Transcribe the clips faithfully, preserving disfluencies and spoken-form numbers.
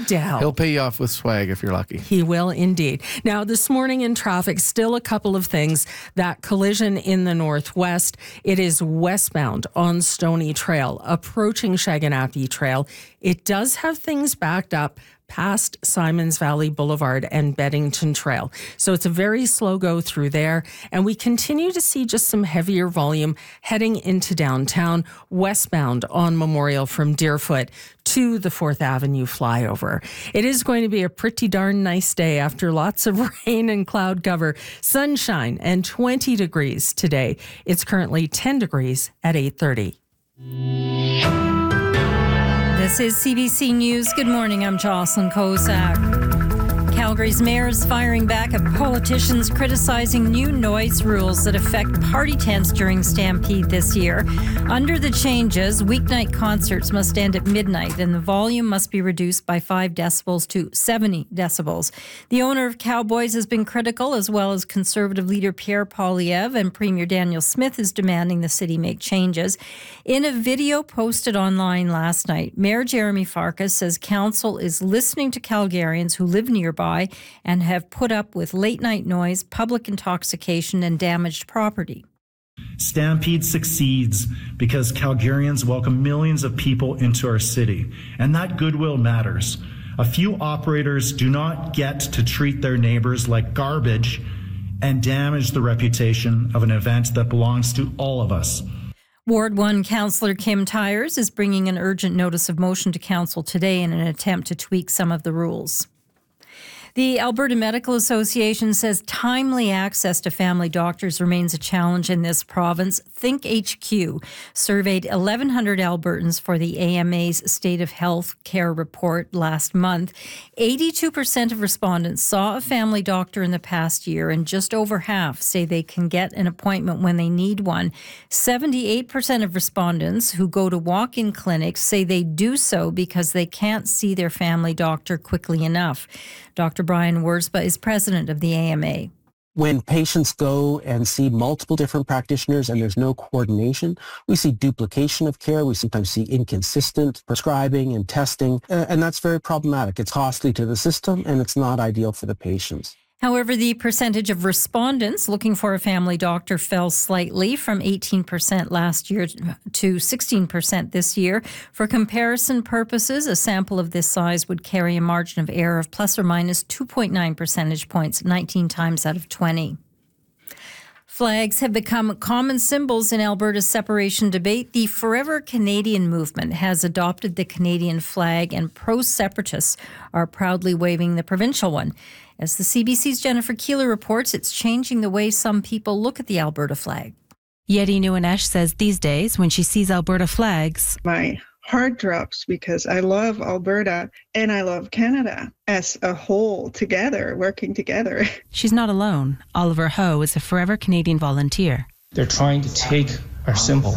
doubt. He'll pay you off with swag if you're lucky. He will indeed. Now, this morning in traffic, still a couple of things. That collision in the northwest, it is westbound on Stony Trail, approaching Shaganappi Trail. It does have things backed up past Simons Valley Boulevard and Beddington Trail. So it's a very slow go through there. And we continue to see just some heavier volume heading into downtown, westbound on Memorial from Deerfoot to the fourth Avenue flyover. It is going to be a pretty darn nice day after lots of rain and cloud cover. Sunshine and twenty degrees today. It's currently ten degrees at eight thirty. This is C B C News. Good morning, I'm Jocelyn Kozak. Calgary's mayor is firing back at politicians criticizing new noise rules that affect party tents during Stampede this year. Under the changes, weeknight concerts must end at midnight and the volume must be reduced by five decibels to seventy decibels. The owner of Cowboys has been critical, as well as Conservative leader Pierre Poilievre, and Premier Daniel Smith is demanding the city make changes. In a video posted online last night, Mayor Jeremy Farkas says council is listening to Calgarians who live nearby and have put up with late-night noise, public intoxication, and damaged property. Stampede succeeds because Calgarians welcome millions of people into our city, and that goodwill matters. A few operators do not get to treat their neighbors like garbage and damage the reputation of an event that belongs to all of us. Ward one Councillor Kim Tyers is bringing an urgent notice of motion to Council today in an attempt to tweak some of the rules. The Alberta Medical Association says timely access to family doctors remains a challenge in this province. Think H Q surveyed eleven hundred Albertans for the A M A's State of Health Care report last month. eighty-two percent of respondents saw a family doctor in the past year, and just over half say they can get an appointment when they need one. seventy-eight percent of respondents who go to walk-in clinics say they do so because they can't see their family doctor quickly enough. Doctor Brian Wurzba is president of the A M A. When patients go and see multiple different practitioners and there's no coordination, we see duplication of care. We sometimes see inconsistent prescribing and testing, and that's very problematic. It's costly to the system, and it's not ideal for the patients. However, the percentage of respondents looking for a family doctor fell slightly from eighteen percent last year to sixteen percent this year. For comparison purposes, a sample of this size would carry a margin of error of plus or minus two point nine percentage points, nineteen times out of twenty. Flags have become common symbols in Alberta's separation debate. The Forever Canadian movement has adopted the Canadian flag, and pro-separatists are proudly waving the provincial one. As the C B C's Jennifer Keeler reports, it's changing the way some people look at the Alberta flag. Yeti Nuanesh says these days, when she sees Alberta flags, my heart drops because I love Alberta and I love Canada as a whole, together, working together. She's not alone. Oliver Ho is a Forever Canadian volunteer. They're trying to take our symbol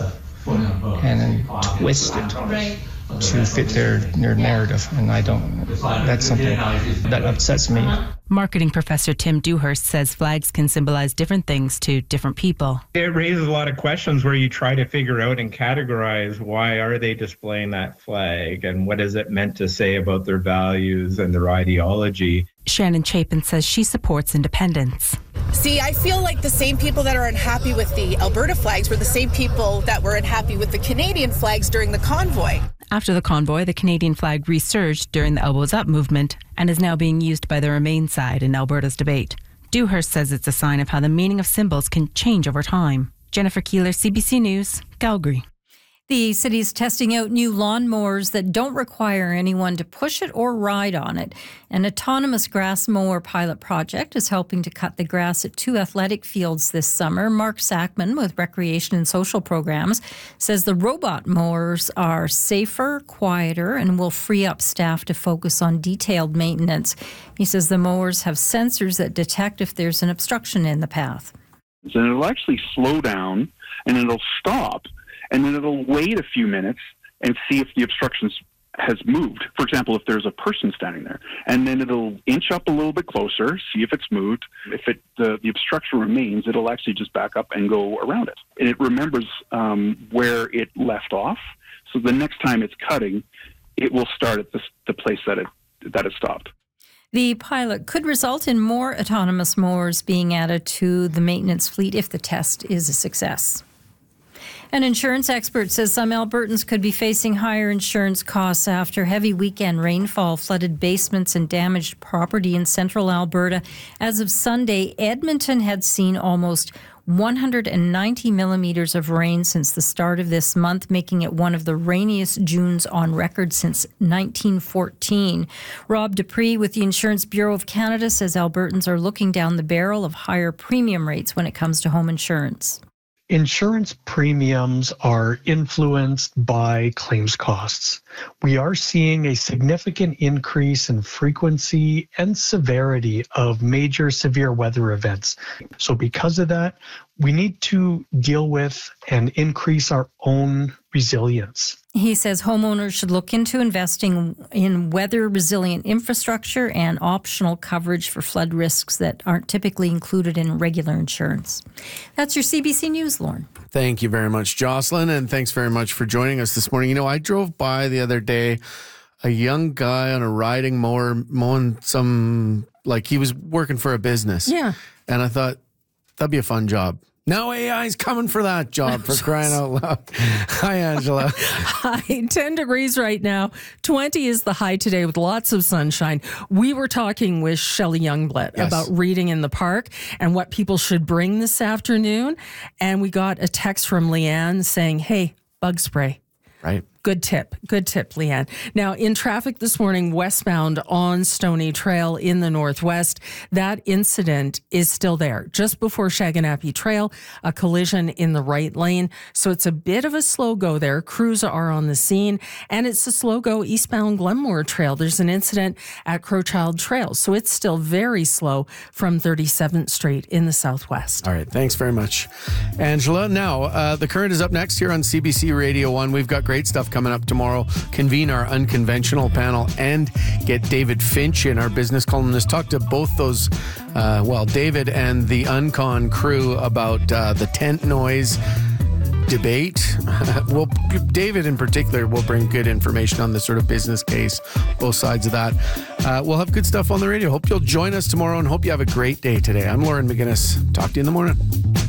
and then twist it to fit their, their narrative, and I don't, that's something that upsets me. Marketing professor Tim Dewhurst says flags can symbolize different things to different people. It raises a lot of questions where you try to figure out and categorize why are they displaying that flag and what is it meant to say about their values and their ideology. Shannon Chapin says she supports independence. See, I feel like the same people that are unhappy with the Alberta flags were the same people that were unhappy with the Canadian flags during the convoy. After the convoy, the Canadian flag resurged during the Elbows Up movement and is now being used by the Remain side in Alberta's debate. Dewhurst says it's a sign of how the meaning of symbols can change over time. Jennifer Keeler, C B C News, Calgary. The city is testing out new lawnmowers that don't require anyone to push it or ride on it. An autonomous grass mower pilot project is helping to cut the grass at two athletic fields this summer. Mark Sackman with Recreation and Social Programs says the robot mowers are safer, quieter, and will free up staff to focus on detailed maintenance. He says the mowers have sensors that detect if there's an obstruction in the path. And it'll actually slow down and it'll stop. And then it'll wait a few minutes and see if the obstruction has moved. For example, if there's a person standing there. And then it'll inch up a little bit closer, see if it's moved. If it the, the obstruction remains, it'll actually just back up and go around it. And it remembers um, where it left off. So the next time it's cutting, it will start at the, the place that it that has stopped. The pilot could result in more autonomous mowers being added to the maintenance fleet if the test is a success. An insurance expert says some Albertans could be facing higher insurance costs after heavy weekend rainfall flooded basements and damaged property in central Alberta. As of Sunday, Edmonton had seen almost one hundred ninety millimeters of rain since the start of this month, making it one of the rainiest Junes on record since nineteen fourteen. Rob Dupree with the Insurance Bureau of Canada says Albertans are looking down the barrel of higher premium rates when it comes to home insurance. Insurance premiums are influenced by claims costs. We are seeing a significant increase in frequency and severity of major severe weather events. So because of that, we need to deal with and increase our own resilience. He says homeowners should look into investing in weather-resilient infrastructure and optional coverage for flood risks that aren't typically included in regular insurance. That's your C B C News, Lauren. Thank you very much, Jocelyn, and thanks very much for joining us this morning. You know, I drove by the other day a young guy on a riding mower mowing some, like he was working for a business. Yeah. And I thought, that'd be a fun job. Now A I's coming for that job, for crying out loud. Hi, Angela. Hi, ten degrees right now. twenty is the high today with lots of sunshine. We were talking with Shelley Youngblood Yes. about reading in the park and what people should bring this afternoon. And we got a text from Leanne saying, hey, bug spray. Right. Good tip. Good tip, Leanne. Now, in traffic this morning, westbound on Stony Trail in the northwest, that incident is still there. Just before Shaganappy Trail, a collision in the right lane. So it's a bit of a slow go there. Crews are on the scene. And it's a slow go eastbound Glenmore Trail. There's an incident at Crowchild Trail. So it's still very slow from thirty-seventh Street in the southwest. All right. Thanks very much, Angela. Now, uh, The Current is up next here on C B C Radio one. We've got great stuff coming up tomorrow. Convene our unconventional panel and get David Finch in, our business columnist. Talk to both those, uh, well, David and the Uncon crew about uh, the tent noise debate. Well, David in particular will bring good information on the sort of business case, both sides of that. Uh, we'll have good stuff on the radio. Hope you'll join us tomorrow and hope you have a great day today. I'm Lauren McGinnis. Talk to you in the morning.